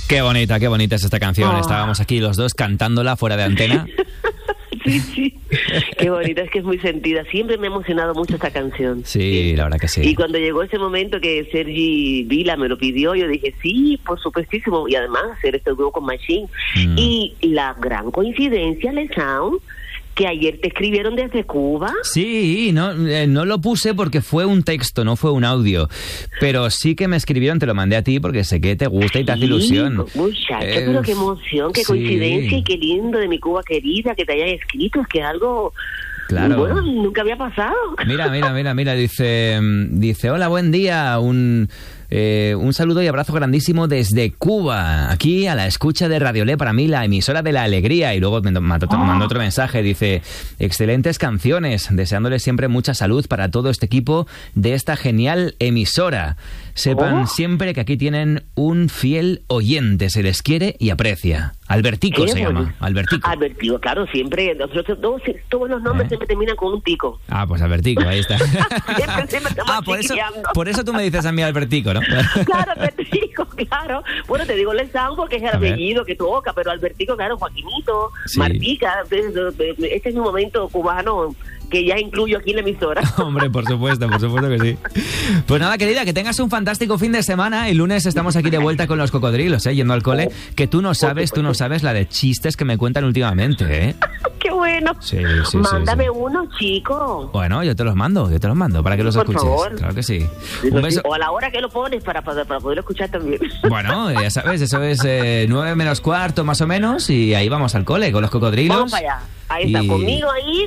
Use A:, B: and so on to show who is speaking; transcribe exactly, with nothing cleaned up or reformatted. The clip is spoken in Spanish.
A: Qué bonita, qué bonita es esta canción.
B: Oh.
A: Estábamos aquí los dos cantándola fuera de antena.
B: Sí, sí. Qué bonita, es que es muy sentida. Siempre me ha emocionado mucho esta canción.
A: Sí, la verdad que sí.
B: Y cuando llegó ese momento que Sergi Vila me lo pidió, yo dije, sí, por supuestísimo. Y además hacer este dúo con Machine. Mm. Y la gran coincidencia, Le Sound, que ayer te escribieron desde Cuba.
A: Sí, no, eh, no lo puse porque fue un texto, no fue un audio. Pero sí que me escribieron, te lo mandé a ti porque sé que te gusta y te hace ilusión.
B: Muchacho,
A: eh,
B: pero qué emoción, qué
A: sí.
B: coincidencia y qué lindo de mi Cuba querida que te hayan escrito. Es que algo...
A: Claro.
B: Bueno, nunca había pasado.
A: Mira, mira, mira, mira, dice, dice, hola, buen día, un... Eh, un saludo y abrazo grandísimo desde Cuba, aquí a la escucha de Radio Le, para mí la emisora de la alegría. Y luego me mandó,
B: oh.
A: mandó otro mensaje, dice, excelentes canciones, deseándole siempre mucha salud para todo este equipo de esta genial emisora. Sepan oh. siempre que aquí tienen un fiel oyente, se les quiere y aprecia. Albertico se bueno. llama, Albertico.
B: Albertico, claro, siempre, nosotros todos, todos los nombres ¿Eh? siempre terminan con un tico.
A: Ah, pues Albertico, ahí está.
B: siempre, siempre
A: ah, por eso, por eso tú me dices a mí Albertico, ¿no?
B: Claro, Albertico, claro. Bueno, te digo Le Sound porque es el apellido que toca, pero Albertico, claro, Joaquinito, sí. Martica, este es un momento cubano que ya incluyo aquí en la emisora.
A: Hombre, por supuesto, por supuesto que sí. Pues nada, querida, que tengas un fantástico fin de semana. El lunes estamos aquí de vuelta con los cocodrilos, ¿eh? Yendo al cole. Que tú no sabes, tú no sabes la de chistes que me cuentan últimamente, ¿eh?
B: ¡Qué bueno!
A: Sí, sí,
B: Mándame
A: sí, sí.
B: uno, chico.
A: Bueno, yo te los mando, yo te los mando para que los
B: por
A: escuches.
B: Favor.
A: Claro que sí. Un beso.
B: O a la hora que lo pones para, para, para poderlo escuchar también.
A: Bueno, ya sabes, eso es eh, nueve menos cuarto más o menos y ahí vamos al cole con los cocodrilos.
B: Vamos para allá. Ahí está, y... conmigo ahí.